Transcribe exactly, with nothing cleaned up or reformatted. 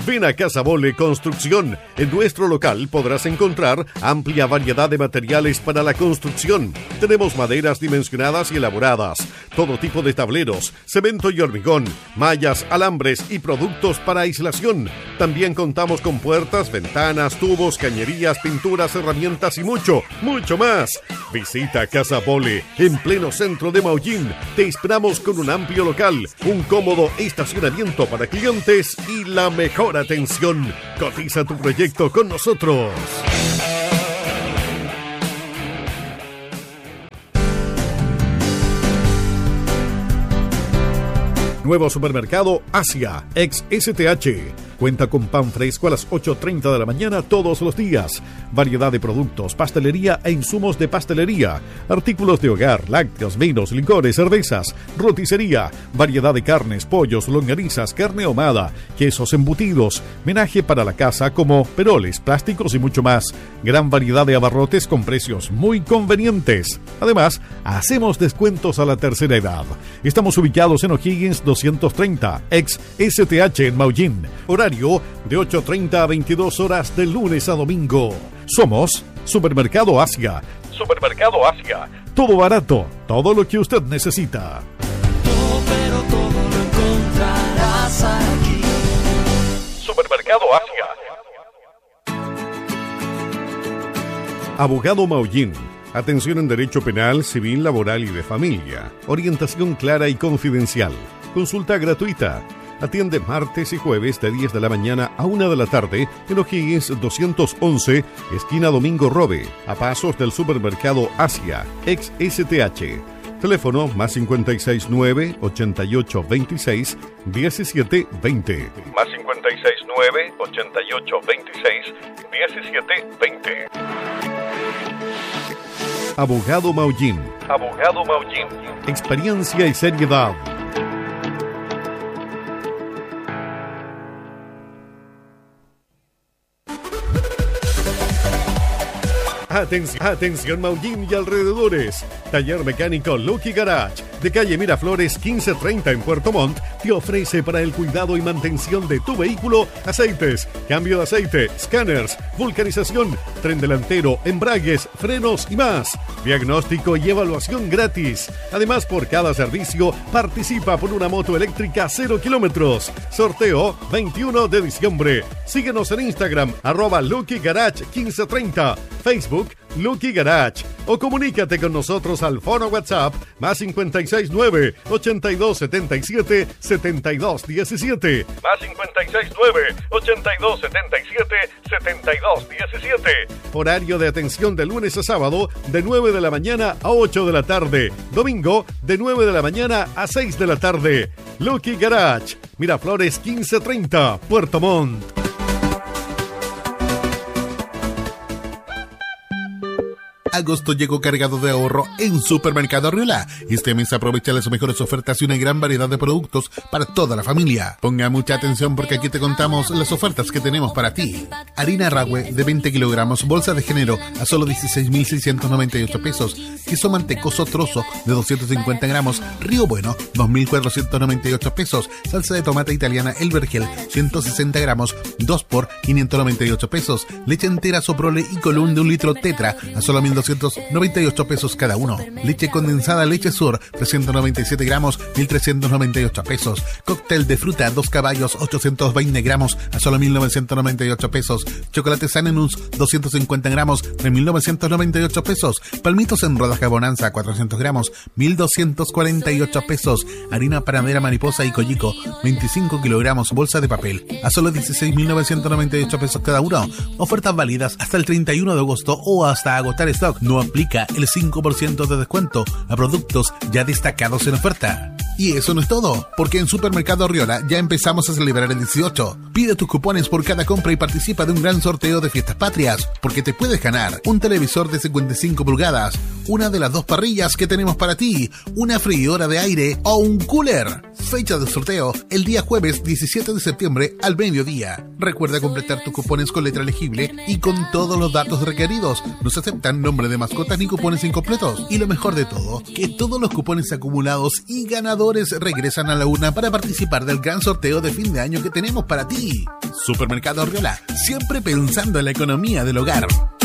Ven a Casa Bole Construcción. En nuestro local podrás encontrar amplia variedad de materiales para la construcción. Tenemos maderas dimensionadas y elaboradas, todo tipo de tableros, cemento y hormigón, mallas, alambres y productos para aislación. También contamos con puertas, ventanas, tubos, cañerías, pinturas, herramientas y mucho, mucho más. Visita Casa Bole en pleno centro de Maullín. Te esperamos con un amplio local, un cómodo estacionamiento para clientes y la mejor atención. Cotiza tu proyecto con nosotros. Nuevo supermercado Asia, ex S T H. Cuenta con pan fresco a las ocho treinta de la mañana todos los días. Variedad de productos, pastelería e insumos de pastelería. Artículos de hogar, lácteos, vinos, licores, cervezas, roticería. Variedad de carnes, pollos, longanizas, carne ahumada, quesos embutidos. Menaje para la casa como peroles, plásticos y mucho más. Gran variedad de abarrotes con precios muy convenientes. Además, hacemos descuentos a la tercera edad. Estamos ubicados en O'Higgins doscientos treinta, ex S T H en Maullín. Horario de ocho treinta a veintidós horas de lunes a domingo. Somos Supermercado Asia. Supermercado Asia. Todo barato, todo lo que usted necesita. Todo, pero todo lo encontrarás aquí. Supermercado Asia. Abogado Maullín. Atención en derecho penal, civil, laboral y de familia. Orientación clara y confidencial. Consulta gratuita. Atiende martes y jueves de diez de la mañana a una de la tarde en O'Higgins doscientos once, esquina Domingo Robe, a pasos del supermercado Asia, ex S T H. Teléfono más cincuenta y seis nueve, ochenta y ocho veintiséis, diecisiete veinte. Más cincuenta y seis nueve, ochenta y ocho veintiséis, diecisiete veinte. Abogado Maullín. Abogado Maullín. Experiencia y seriedad. Atención, atención Maullín y alrededores. Taller mecánico Lucky Garage, de calle Miraflores quince treinta en Puerto Montt, te ofrece para el cuidado y mantención de tu vehículo aceites, cambio de aceite, scanners, vulcanización, tren delantero, embragues, frenos y más. Diagnóstico y evaluación gratis. Además, por cada servicio participa por una moto eléctrica cero kilómetros. Sorteo veintiuno de diciembre. Síguenos en Instagram, arroba Lucky Garage quince treinta, Facebook Lucky Garage, o comunícate con nosotros al fono WhatsApp más cincuenta y seis nueve, ochenta y dos setenta y siete, setenta y dos diecisiete, más cincuenta y seis nueve, ochenta y dos setenta y siete, setenta y dos diecisiete. Horario de atención de lunes a sábado de nueve de la mañana a ocho de la tarde, domingo de nueve de la mañana a seis de la tarde. Lucky Garage, Miraflores quince treinta, Puerto Montt. Agosto llegó cargado de ahorro en Supermercado Arriola. Este mes aprovecha las mejores ofertas y una gran variedad de productos para toda la familia. Ponga mucha atención porque aquí te contamos las ofertas que tenemos para ti. Harina Rahue de veinte kilogramos, bolsa de género a solo dieciséis mil seiscientos noventa y ocho pesos. Queso mantecoso trozo de doscientos cincuenta gramos, Río Bueno, dos mil cuatrocientos noventa y ocho pesos. Salsa de tomate italiana El Vergel, ciento sesenta gramos, dos por quinientos noventa y ocho pesos. Leche entera Soprole y Colún de un litro Tetra a solo mil doscientos noventa y ocho pesos cada uno. Leche condensada Leche Sur, trescientos noventa y siete gramos, mil trescientos noventa y ocho pesos. Cóctel de fruta, dos caballos, ochocientos veinte gramos, a solo mil novecientos noventa y ocho pesos. Chocolate Sanenus, doscientos cincuenta gramos, tres mil novecientos noventa y ocho pesos. Palmitos en rodaja Bonanza, cuatrocientos gramos, mil doscientos cuarenta y ocho pesos. Harina panadera Mariposa y Collico, veinticinco kilogramos, bolsa de papel, a solo dieciséis mil novecientos noventa y ocho pesos cada uno. Ofertas válidas hasta el treinta y uno de agosto o hasta agotar stock. No aplica el cinco por ciento de descuento a productos ya destacados en oferta. Y eso no es todo, porque en Supermercado Arriola ya empezamos a celebrar el dieciocho. Pide tus cupones por cada compra y participa de un gran sorteo de fiestas patrias, porque te puedes ganar un televisor de cincuenta y cinco pulgadas, una de las dos parrillas que tenemos para ti, una freidora de aire o un cooler. Fecha de sorteo el día jueves diecisiete de septiembre al mediodía. Recuerda completar tus cupones con letra legible y con todos los datos requeridos. No se aceptan nombre de mascotas ni cupones incompletos. Y lo mejor de todo, que todos los cupones acumulados y ganadores regresan a la urna para participar del gran sorteo de fin de año que tenemos para ti. Supermercado Arriola, siempre pensando en la economía del hogar.